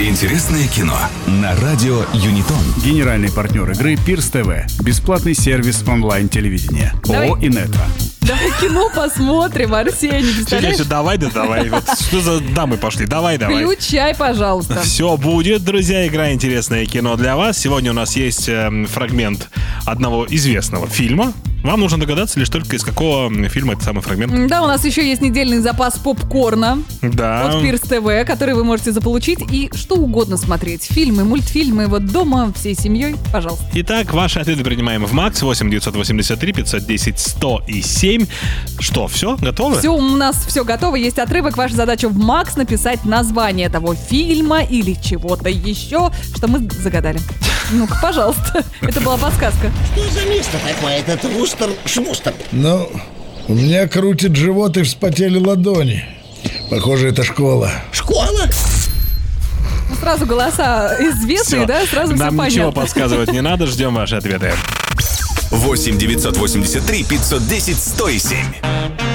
Интересное кино на радио Юнитон. Генеральный партнер игры Пирс ТВ. Бесплатный сервис онлайн-телевидения. ООО «Инетро». Давай кино посмотрим, Арсений, представляешь? Все, давай. Вот что за дамы пошли? Давай. Включай, пожалуйста. Все будет, друзья, игра «Интересное кино» для вас. Сегодня у нас есть фрагмент одного известного фильма. Вам нужно догадаться лишь только из какого фильма этот самый фрагмент. Да, у нас еще есть недельный запас попкорна Да. от Пирс ТВ, который вы можете заполучить и что угодно смотреть. Фильмы, мультфильмы, вот дома, всей семьей, пожалуйста. Итак, ваши ответы принимаем в МАКС 8983 510 107. Что, все? Готовы? Все, у нас все готово, есть отрывок. Ваша задача в МАКС написать название того фильма или чего-то еще, что мы загадали. Ну-ка, пожалуйста. Это была подсказка. Что за место такое, этот Вустер-Шмустер? Ну, у меня крутит живот и вспотели ладони. Похоже, это школа. Школа? Ну, сразу голоса известные, Всё. да? Сразу все Нам понятно. ничего подсказывать не надо, ждем ваши ответы. 8 983 510 107.